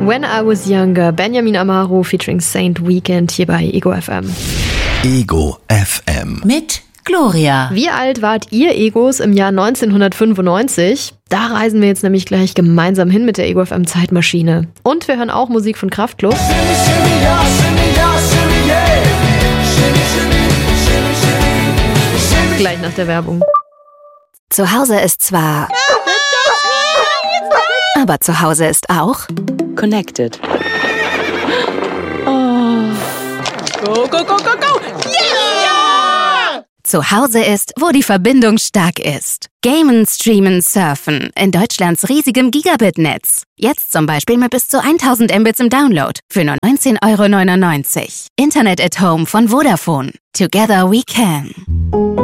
When I Was Younger, Benjamin Amaro featuring Saint Weekend hier bei Ego FM. Ego FM. Mit Gloria. Wie alt wart ihr Egos im Jahr 1995? Da reisen wir jetzt nämlich gleich gemeinsam hin mit der Ego FM Zeitmaschine. Und wir hören auch Musik von Kraftklub. Gleich nach der Werbung. Zu Hause ist zwar... Aber zu Hause ist auch... Connected. Oh. Go, go, go, go, go! Yeah! Zu Hause ist, wo die Verbindung stark ist. Gamen, streamen, surfen. In Deutschlands riesigem Gigabit-Netz. Jetzt zum Beispiel mit bis zu 1000 Mbits im Download. Für nur 19,99 €. Internet at Home von Vodafone. Together we can.